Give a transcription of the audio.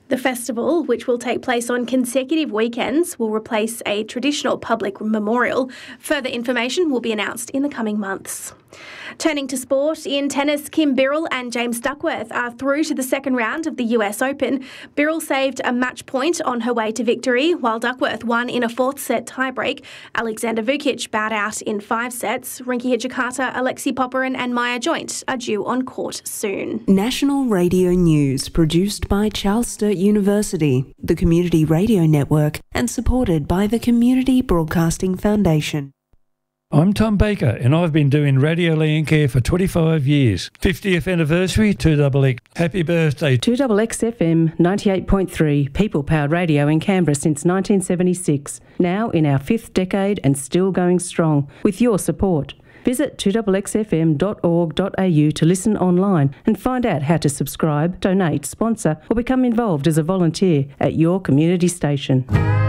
The festival, which will take place on consecutive weekends, will replace a traditional public memorial. Further information will be announced in the coming months. Turning to sport, in tennis, Kim Birrell and James Duckworth are through to the second round of the US Open. Birrell saved a match point on her way to victory, while Duckworth won in a fourth-set tiebreak. Alexander Vukic bowed out in 5 sets. Rinky Hijikata, Alexei Popyrin and Maya Joint are due on court soon. National Radio News, produced by Charles Sturt University, the Community Radio Network, and supported by the Community Broadcasting Foundation. I'm Tom Baker, and I've been doing Radio Landcare for 25 years. 50th anniversary, 2XX. Happy birthday. 2XX FM 98.3, people-powered radio in Canberra since 1976. Now in our 5th decade and still going strong, with your support. Visit 2xxfm.org.au to listen online and find out how to subscribe, donate, sponsor or become involved as a volunteer at your community station.